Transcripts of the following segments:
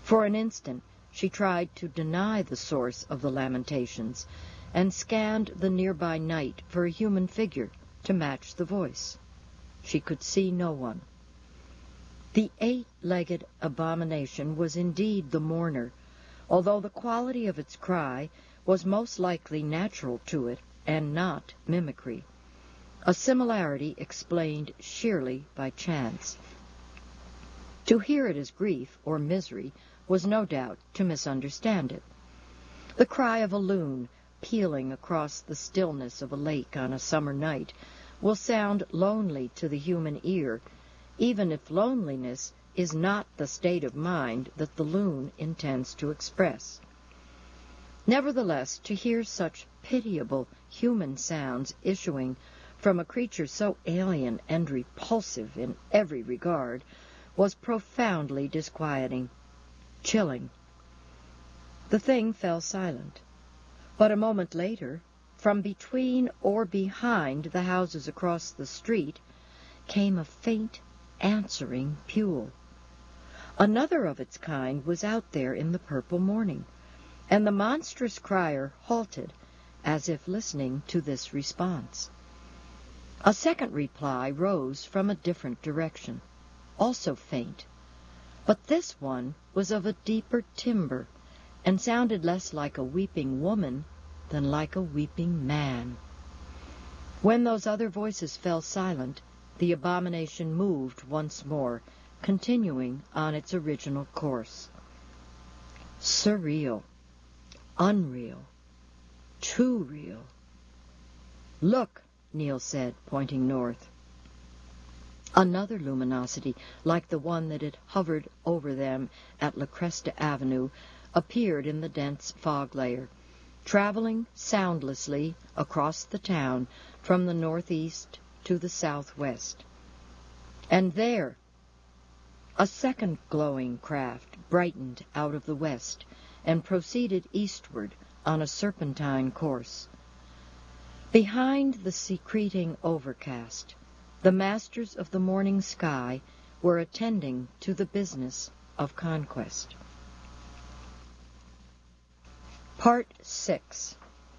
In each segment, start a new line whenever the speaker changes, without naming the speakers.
For an instant she tried to deny the source of the lamentations, and scanned the nearby night for a human figure to match the voice. She could see no one. The 8-legged abomination was indeed the mourner, although the quality of its cry was most likely natural to it and not mimicry, a similarity explained sheerly by chance. To hear it as grief or misery was no doubt to misunderstand it. The cry of a loon pealing across the stillness of a lake on a summer night will sound lonely to the human ear, even if loneliness is not the state of mind that the loon intends to express. Nevertheless, to hear such pitiable human sounds issuing from a creature so alien and repulsive in every regard was profoundly disquieting, chilling. The thing fell silent, but a moment later, from between or behind the houses across the street, came a faint, answering peal. Another of its kind was out there in the purple morning, and the monstrous crier halted, as if listening to this response. A second reply rose from a different direction, also faint, but this one was of a deeper timbre, and sounded less like a weeping woman than like a weeping man. When those other voices fell silent, the abomination moved once more, continuing on its original course. Surreal, unreal, too real. "Look," Neil said, pointing north. Another luminosity, like the one that had hovered over them at La Cresta Avenue, appeared in the dense fog layer, traveling soundlessly across the town from the northeast to the southwest. And there, a second glowing craft brightened out of the west and proceeded eastward on a serpentine course. Behind the secreting overcast, the masters of the morning sky were attending to the business of conquest. Part 6.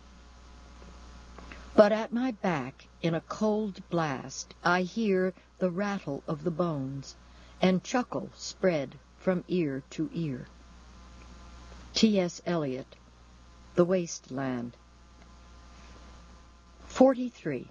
But at my back, in a cold blast, I hear the rattle of the bones, and chuckle spread from ear to ear. T.S. Eliot, The Waste Land. 43.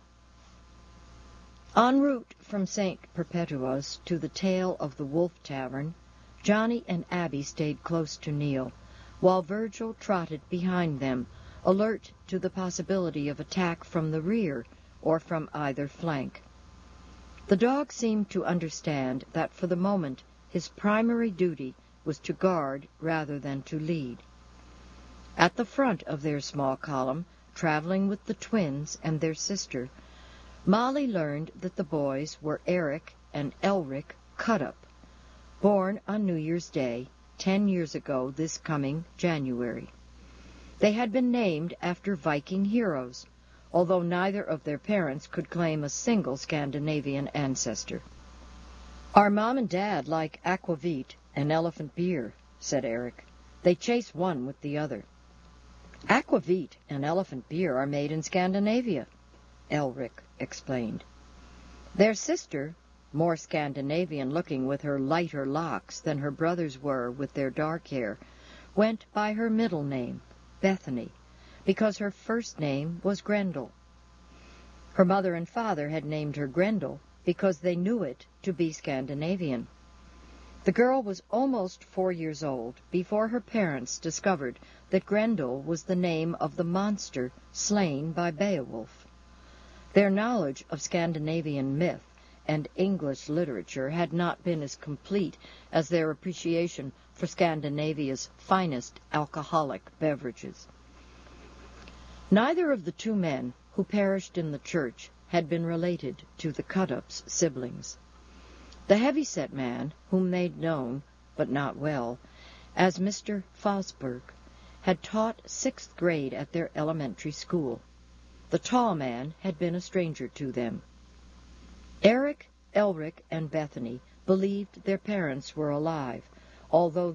En route from St. Perpetua's to the tail of the Wolf Tavern, Johnny and Abby stayed close to Neil, while Virgil trotted behind them, alert to the possibility of attack from the rear or from either flank. The dog seemed to understand that for the moment his primary duty was to guard rather than to lead. At the front of their small column, traveling with the twins and their sister, Molly learned that the boys were Eric and Elric Cutup, born on New Year's Day, 10 years ago this coming January. They had been named after Viking heroes, although neither of their parents could claim a single Scandinavian ancestor. "Our mom and dad like aquavit and elephant beer," said Eric. "They chase one with the other." "Aquavit and elephant beer are made in Scandinavia," Elric explained. Their sister, more Scandinavian-looking with her lighter locks than her brothers were with their dark hair, went by her middle name, Bethany, because her first name was Grendel. Her mother and father had named her Grendel because they knew it to be Scandinavian. The girl was almost 4 years old before her parents discovered that Grendel was the name of the monster slain by Beowulf. Their knowledge of Scandinavian myth and English literature had not been as complete as their appreciation for Scandinavia's finest alcoholic beverages. Neither of the two men who perished in the church had been related to the Cutups' siblings. The heavy-set man, whom they'd known, but not well, as Mr. Fosberg, had taught 6th grade at their elementary school. The tall man had been a stranger to them. Eric, Elric, and Bethany believed their parents were alive, although